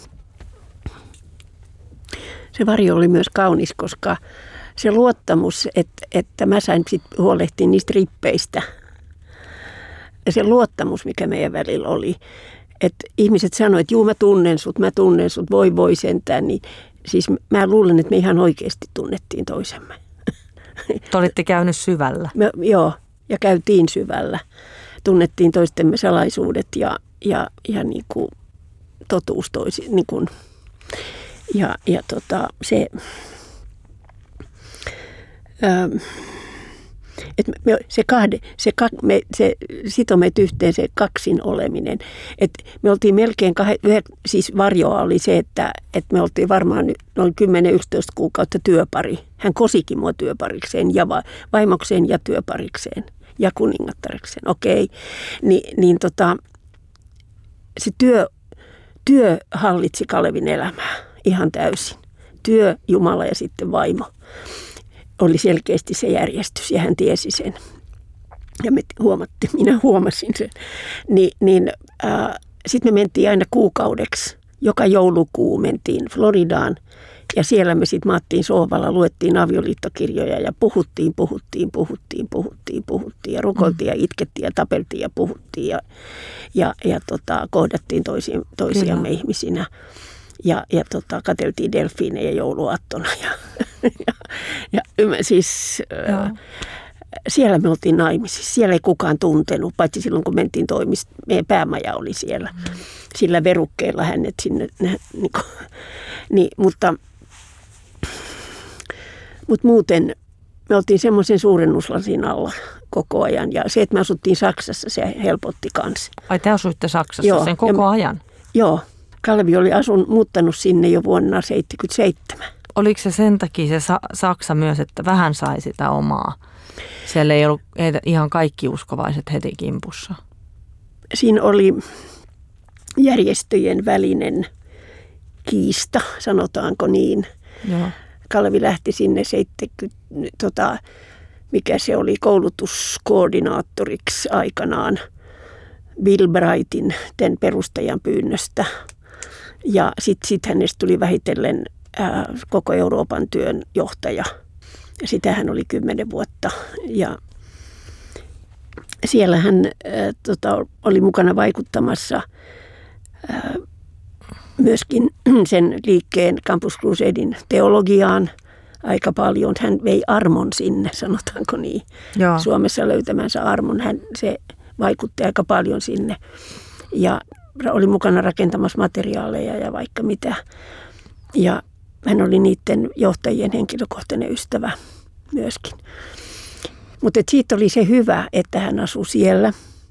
S14: Se varjo oli myös kaunis, koska se luottamus, että, että mä sain sitten huolehtia niistä rippeistä. Ja se luottamus, mikä meidän välillä oli, että ihmiset sanoivat, että juu mä tunnen sut, mä tunnen sut, voi voi sentään. Niin, siis mä luulen, että me ihan oikeasti tunnettiin toisemme.
S13: Te olitte käynyt syvällä.
S14: Me, joo, ja käytiin syvällä. Tunnettiin toistemme salaisuudet ja, ja, ja niin kuin totuus toisi, niin kuin. Ja, ja tota, se, ähm, et me, se, kahde, se, kak, me, se sitoi meitä yhteen se kaksin oleminen. Et me oltiin melkein, kahde, siis varjoa oli se, että et me oltiin varmaan noin kymmenen yksitoista kuukautta työpari. Hän kosikin mua työparikseen ja va, vaimokseen ja työparikseen ja kuningattarekseen. Okei, Ni, niin tota, se työ, työ hallitsi Kalevin elämää. Ihan täysin. Työ, Jumala ja sitten vaimo. Oli selkeästi se järjestys ja hän tiesi sen. Ja me huomattiin, minä huomasin sen. Ni, niin äh, sitten me mentiin aina kuukaudeksi. Joka joulukuu mentiin Floridaan ja siellä me sitten maattiin sohvalla, luettiin avioliittokirjoja ja puhuttiin, puhuttiin, puhuttiin, puhuttiin, puhuttiin ja rukoiltiin ja itkettiin ja tapeltiin ja puhuttiin ja, ja, ja tota, kohdattiin toisia, toisiamme Kyllä. ihmisinä. Ja, ja tota, katseltiin delfiinejä jouluaattona. Ja, ja, ja siis äh, siellä me oltiin naimisissa. Siellä ei kukaan tuntenut, paitsi silloin kun mentiin toimista. Meidän päämaja oli siellä. Mm. Sillä verukkeella hänet sinne. Niin, kuin, niin, mutta, mutta muuten me oltiin semmoisen suurennuslasin alla koko ajan. Ja se, että me asuttiin Saksassa, se helpotti kanssa.
S13: Ai te asuitte Saksassa joo, sen koko
S14: ja,
S13: ajan?
S14: Joo. Kalevi oli asun, muuttanut sinne jo vuonna seitsemänkymmentäseitsemän.
S13: Oliko se sen takia se Sa- Saksa myös, että vähän sai sitä omaa? Siellä ei ollut ei, ihan kaikki uskovaiset heti kimpussa.
S14: Siinä oli järjestöjen välinen kiista, sanotaanko niin.
S13: Joo.
S14: Kalevi lähti sinne seitsemänkymmentä, tota, mikä se oli, koulutuskoordinaattoriksi aikanaan Bill Brightin, tämän perustajan pyynnöstä. Ja sitten sit hänestä tuli vähitellen ää, koko Euroopan työn johtaja. Ja sitä hän oli kymmenen vuotta. Ja siellä hän ää, tota, oli mukana vaikuttamassa ää, myöskin sen liikkeen Campus Crusaden teologiaan aika paljon. Hän vei armon sinne, sanotaanko niin.
S13: Joo.
S14: Suomessa löytämänsä armon. Hän, se vaikutti aika paljon sinne. Ja oli mukana rakentamassa materiaaleja ja vaikka mitä. Ja hän oli niiden johtajien henkilökohtainen ystävä myöskin. Mutta siitä oli se hyvä, että hän asui siellä,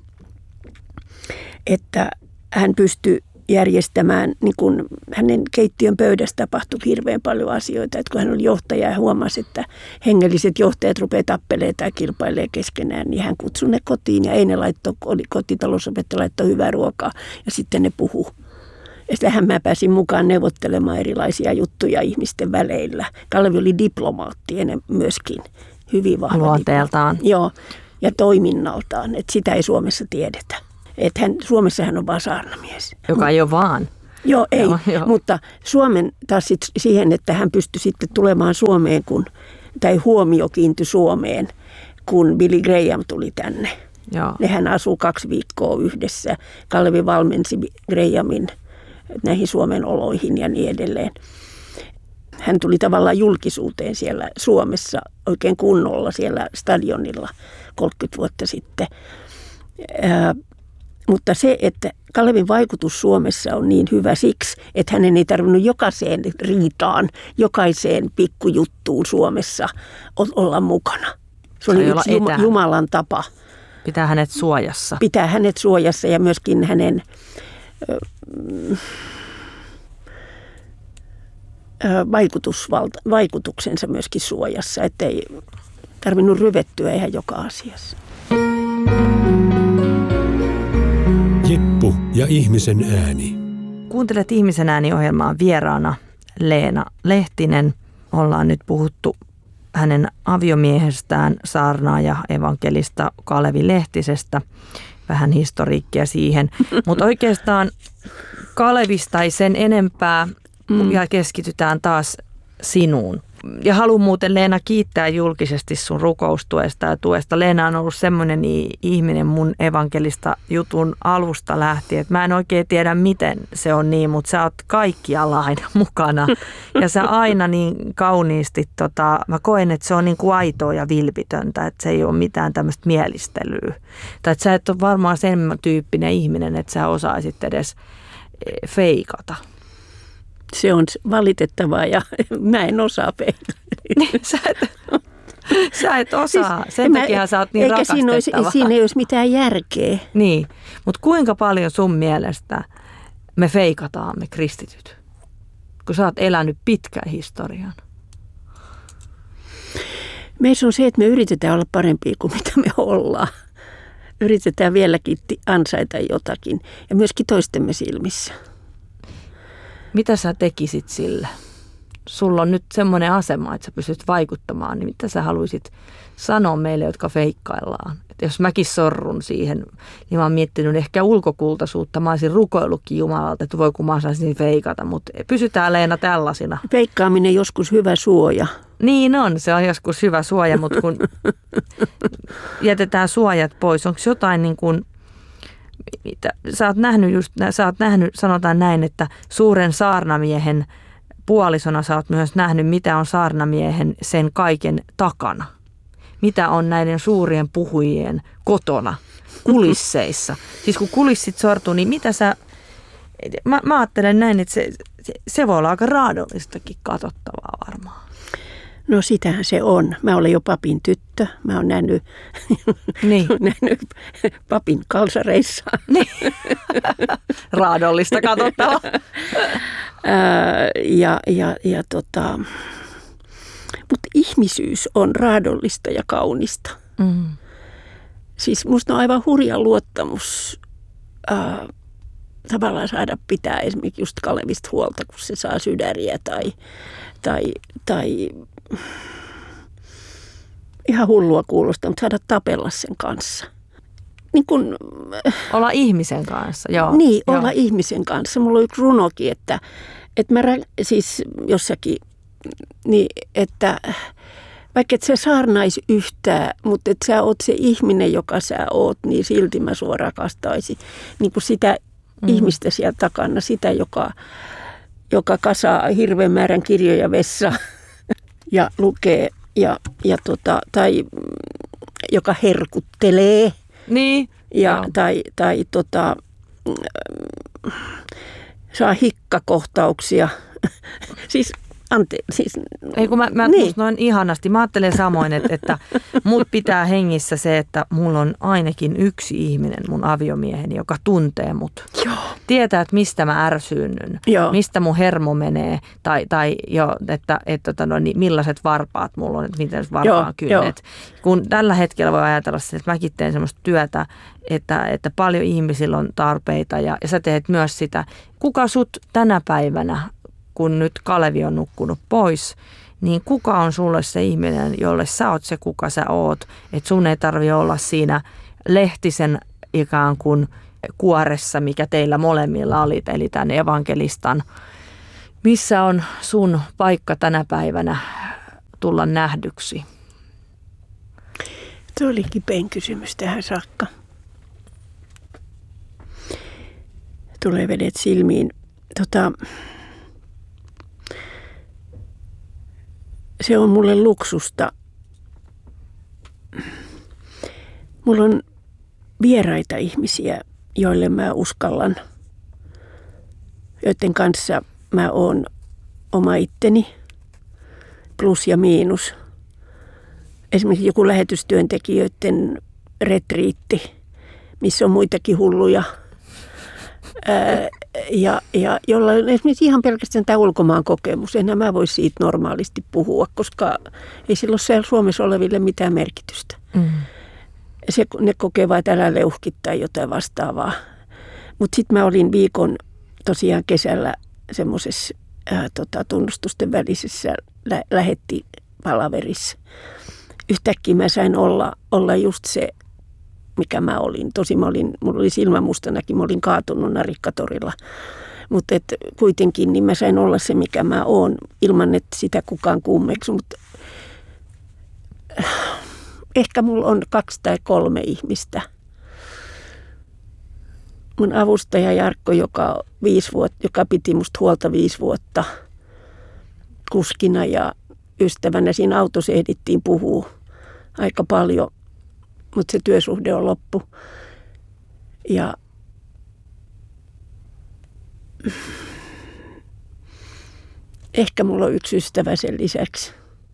S14: että hän pystyi järjestämään, niin kun hänen keittiön pöydässä tapahtui hirveän paljon asioita, että kun hän oli johtaja ja huomasi, että hengelliset johtajat rupeaa tappelemaan tai kilpailemaan keskenään, niin hän kutsui ne kotiin ja ei ne laittoi, oli kotitalousopettaja laittoi hyvää ruokaa ja sitten ne puhu. Ja sitähän mä pääsin mukaan neuvottelemaan erilaisia juttuja ihmisten väleillä. Kalevi oli diplomaatti ennen myöskin, hyvin vahva
S13: luonteeltaan.
S14: Joo, ja toiminnaltaan, että sitä ei Suomessa tiedetä. Että hän, Suomessa hän on vaan saarnamies.
S13: Joka ei ole vaan.
S14: Joo, ei,
S13: joo, joo.
S14: Mutta Suomen taas sit siihen, että hän pystyi sitten tulemaan Suomeen, kun, tai huomio kiintyi Suomeen, kun Billy Graham tuli tänne.
S13: Joo.
S14: Nehän asuu kaksi viikkoa yhdessä. Kalevi valmensi Grahamin näihin Suomen oloihin ja niin edelleen. Hän tuli tavallaan julkisuuteen siellä Suomessa oikein kunnolla siellä stadionilla kolmekymmentä vuotta sitten. Ää, mutta se, että Kalevin vaikutus Suomessa on niin hyvä siksi, että hänen ei tarvinnut jokaiseen riitaan, jokaiseen pikkujuttuun Suomessa olla mukana. Se oli yksi Jum- Jumalan tapa.
S13: Pitää hänet suojassa.
S14: Pitää hänet suojassa ja myöskin hänen vaikutusvalta, vaikutuksensa myöskin suojassa, ettei tarvinnut ryvettyä ihan joka asiassa.
S12: Jeppu ja ihmisen ääni.
S13: Kuuntelet ihmisen ääni-ohjelmaa, vieraana Leena Lehtinen. Ollaan nyt puhuttu hänen aviomiehestään, saarnaaja evankelista Kalevi Lehtisestä. Vähän historiikkia siihen. Mutta oikeastaan Kalevista ei sen enempää mm. ja keskitytään taas sinuun. Ja haluan muuten Leena kiittää julkisesti sun rukoustuesta ja tuesta. Leena on ollut semmoinen ihminen mun evankelista jutun alusta lähtien, että mä en oikein tiedä miten se on niin, mutta sä oot kaikkialla aina mukana. Ja sä aina niin kauniisti, tota, mä koen, että se on niin kuin aitoa ja vilpitöntä, että se ei ole mitään tämmöistä mielistelyä. Tai että sä et ole varmaan sen tyyppinen ihminen, että sä osaisit edes feikata.
S14: Se on valitettavaa ja mä en osaa feikata.
S13: sä, et, sä et osaa. Siis, sen takia sä oot niin
S14: eikä
S13: rakastettava.
S14: Eikä siinä, siinä ei olisi mitään järkeä.
S13: Niin, mutta kuinka paljon sun mielestä me feikataan me kristityt? Kun sä oot elänyt pitkän historian.
S14: Meissä on se, että me yritetään olla parempia kuin mitä me ollaan. Yritetään vieläkin ansaita jotakin ja myöskin toistemme silmissä.
S13: Mitä sä tekisit sille? Sulla on nyt semmoinen asema, että sä pystyt vaikuttamaan, niin mitä sä haluaisit sanoa meille, jotka feikkaillaan? Että jos mäkin sorrun siihen, niin mä oon miettinyt ehkä ulkokultaisuutta. Mä olisin rukoillutkin Jumalalta, että voi kun mä osaisin feikata, mutta pysytään Leena tällaisina.
S14: Feikkaaminen joskus hyvä suoja.
S13: Niin on, se on joskus hyvä suoja, mutta kun jätetään suojat pois, onko jotain niin kuin... Mitä, sä oot nähnyt just, sä oot nähnyt, sanotaan näin, että suuren saarnamiehen puolisona sä oot myös nähnyt, mitä on saarnamiehen sen kaiken takana. Mitä on näiden suurien puhujien kotona, kulisseissa. Siis kun kulissit sortuu, niin mitä sä, mä, mä ajattelen näin, että se, se, se voi olla aika raadollistakin katsottavaa varmaan.
S14: No sitähän se on. Mä olen jo papin tyttö. Mä oon nähnyt,
S13: niin.
S14: nähnyt papin kalsareissa.
S13: Niin. Raadollista katsottavaa.
S14: ja, ja, ja tota, mutta ihmisyys on raadollista ja kaunista. Mm. Siis musta on aivan hurja luottamus äh, tavallaan saada pitää esimerkiksi just Kalevista huolta, kun se saa sydäriä tai, tai, tai ihan hullua kuulostaa, mutta saada tapella sen kanssa. Niin kun,
S13: olla ihmisen kanssa, joo.
S14: Niin,
S13: joo.
S14: olla ihmisen kanssa. Mulla on yksi runokin, että, että mä siis jossakin, niin että vaikka et sä saarnaisi yhtään, mutta että sä oot se ihminen, joka sä oot, niin silti mä sua rakastaisin. Niin kuin sitä mm. ihmistä siellä takana, sitä, joka, joka kasaa hirveän määrän kirjoja vessaan ja lukee ja, ja tota, tai joka herkuttelee.
S13: Niin.
S14: Ja, tai tai tota, saa hikkakohtauksia. Siis Ante, siis,
S13: Ei kun mä, mä niin. noin ihanasti. Mä ajattelen samoin, että, että mut pitää hengissä se, että mulla on ainakin yksi ihminen, mun aviomieheni, joka tuntee mut.
S14: Joo.
S13: Tietää, että mistä mä ärsyynnyn,
S14: Joo.
S13: mistä mun hermo menee, tai, tai jo, että, että, että no, niin millaiset varpaat mulla on, että miten varpaan kynnet. Kun tällä hetkellä voi ajatella se, että mäkin teen semmoista työtä, että, että paljon ihmisillä on tarpeita ja, ja sä teet myös sitä. Kuka sut tänä päivänä, kun nyt Kalevi on nukkunut pois, niin kuka on sulle se ihminen, jolle sä oot se, kuka sä oot, että sun ei tarvitse olla siinä Lehtisen ikään kuin kuoressa, mikä teillä molemmilla oli, eli tämän evankelistan. Missä on sun paikka tänä päivänä tulla nähdyksi?
S14: Se oli kipein kysymys tähän saakka. Tulee vedet silmiin. Tota, se on mulle luksusta. Mulla on vieraita ihmisiä, joille mä uskallan, joiden kanssa mä oon oma itteni, plus ja miinus. Esimerkiksi joku lähetystyöntekijöiden retriitti, missä on muitakin hulluja. Ää, ja, ja jolla on esimerkiksi ihan pelkästään tämä ulkomaan kokemus. Enää mä voi siitä normaalisti puhua, koska ei sillä ole siellä Suomessa oleville mitään merkitystä. Mm. Se, ne kokee vain, että älä leuhkit tai jotain vastaavaa. Mutta sitten mä olin viikon tosiaan kesällä semmoisessa tota, tunnustusten välisessä lä- lähettipalaverissa. Yhtäkkiä mä sain olla, olla just se, mikä mä olin. Tosi mä olin, mulla oli silmä mustanakin, mä olin kaatunut Narikkatorilla. Mutta kuitenkin niin mä sain olla se, mikä mä oon, ilman että sitä kukaan kummeksu. Mutta ehkä mulla on kaksi tai kolme ihmistä. Mun avustaja Jarkko, joka, viisi vuotta, joka piti musta huolta viisi vuotta kuskina ja ystävänä. Siinä autossa ehdittiin puhua aika paljon, mutta se työsuhde on loppu. Ja ehkä mulla on yksi ystävä sen lisäksi.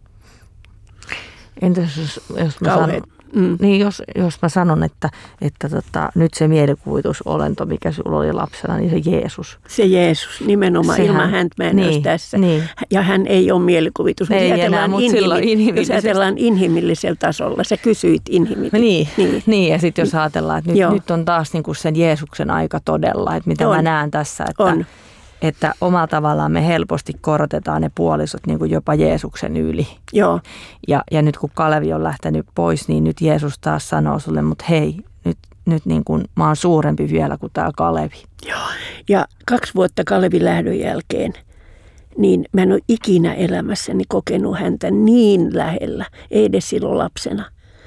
S13: Entäs jos, jos, mä sanon, mm. niin jos, jos mä sanon, että, että tota, nyt se mielikuvitusolento, mikä sulla oli lapsena, niin se Jeesus.
S14: Se Jeesus, nimenomaan. Sehän, ilman häntä mä en niin, olisi tässä. Niin. Ja hän ei ole mielikuvitus.
S13: Ei jos enää, mutta silloin
S14: inhimillis- jos ajatellaan inhimillisellä tasolla, sä kysyit inhimillisesti.
S13: Niin, niin. niin, ja sitten jos ajatellaan, että nyt, nyt on taas niinku sen Jeesuksen aika todella, että mitä on. Mä näen tässä, että... On. Että omalla tavallaan me helposti korotetaan ne puolisot niin kuin jopa Jeesuksen yli.
S14: Joo.
S13: Ja, ja nyt kun Kalevi on lähtenyt pois, niin nyt Jeesus taas sanoo sulle, mutta hei, nyt, nyt niin kuin mä oon suurempi vielä kuin tämä Kalevi.
S14: Joo. Ja kaksi vuotta Kalevin lähdön jälkeen, niin mä en ole ikinä elämässäni kokenut häntä niin lähellä, ei edes silloin lapsena.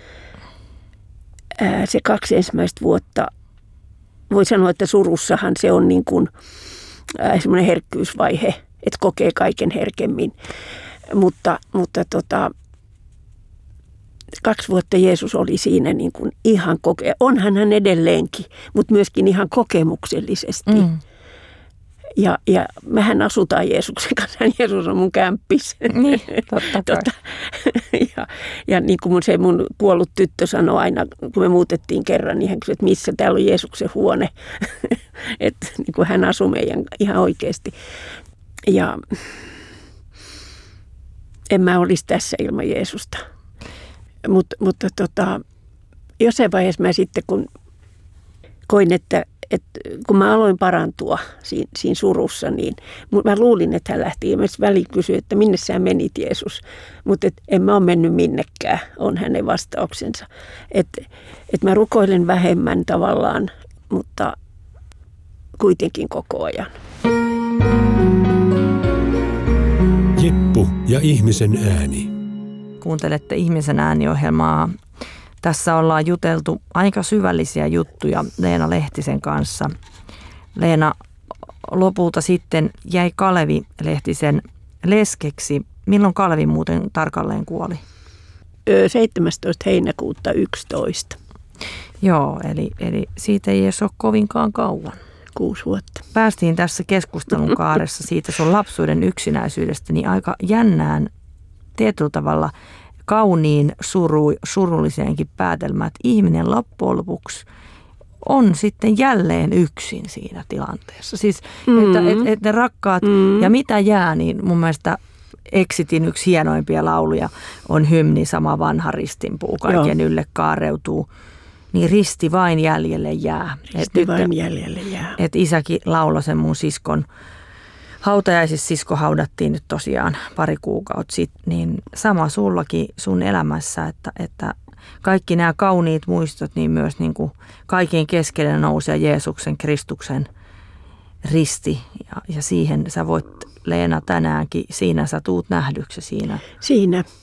S14: Ää, se kaksi ensimmäistä vuotta, voi sanoa, että surussahan se on niin kuin semmoinen herkkyysvaihe, että kokee kaiken herkemmin. Mutta, mutta tota, kaksi vuotta Jeesus oli siinä niin kuin ihan koke, onhan hän edelleenkin, mutta myöskin ihan kokemuksellisesti. Mm. Ja, ja mehän asutaan Jeesuksen kanssa, Jeesus on mun kämppis.
S13: Niin, totta
S14: tota, ja, ja niin kuin mun, se mun kuollut tyttö sanoi aina, kun me muutettiin kerran, niin hän kysyi, että missä täällä on Jeesuksen huone. Että niin kuin hän asui meidän ihan oikeasti. Ja en mä olisi tässä ilman Jeesusta. Mut, mutta tota, jossain vaiheessa mä sitten, kun koin, että Et kun mä aloin parantua siinä, siinä surussa, niin mä luulin, että hän lähti. Ja mä väliin kysyin, että minne sä menit, Jeesus. Mutta en mä ole mennyt minnekään, on hänen vastauksensa. Että et mä rukoilen vähemmän tavallaan, mutta kuitenkin koko ajan.
S12: Jeppu ja ihmisen ääni.
S13: Kuuntelette Ihmisen ääni-ohjelmaa. Tässä ollaan juteltu aika syvällisiä juttuja Leena Lehtisen kanssa. Leena, lopulta sitten jäi Kalevi Lehtisen leskeksi. Milloin Kalevi muuten tarkalleen kuoli?
S14: seitsemästoista heinäkuuta yksitoista.
S13: Joo, eli, eli siitä ei edes ole kovinkaan kauan.
S14: Kuusi vuotta.
S13: päästiin tässä keskustelun kaaressa siitä sun lapsuuden yksinäisyydestä, niin aika jännään tietyllä tavalla kauniin suru, surulliseenkin päätelmään, että ihminen loppujen lopuksi on sitten jälleen yksin siinä tilanteessa. Siis, mm. että et, et ne rakkaat mm. ja mitä jää, niin mun mielestä Exitin yksi hienoimpia lauluja on hymni Sama vanha ristinpuu, kaiken Joo. ylle kaareutuu. Niin risti vain jäljelle jää.
S14: Risti et vain nyt, jäljelle jää.
S13: Et isäkin lauloi sen mun siskon hautajaisissa. Sisko haudattiin nyt tosiaan pari kuukautta sitten. Niin sama sullakin sun elämässä, että, että kaikki nämä kauniit muistot, niin myös niin kuin kaiken keskelle nousee Jeesuksen, Kristuksen risti. Ja, ja siihen sä voit, Leena, tänäänkin, siinä sä tuut nähdyksi siinä.
S14: Siinä.